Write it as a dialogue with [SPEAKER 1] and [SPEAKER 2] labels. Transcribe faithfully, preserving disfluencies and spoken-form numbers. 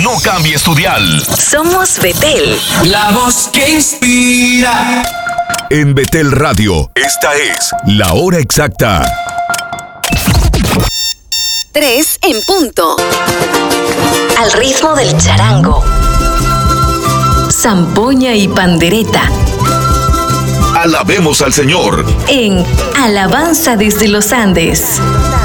[SPEAKER 1] No cambies tu dial.
[SPEAKER 2] Somos Betel,
[SPEAKER 3] la voz que inspira.
[SPEAKER 1] En Betel Radio, esta es la hora exacta.
[SPEAKER 2] Tres en punto. Al ritmo del charango, zampoña y pandereta.
[SPEAKER 1] Alabemos al Señor
[SPEAKER 2] En Alabanza desde los Andes.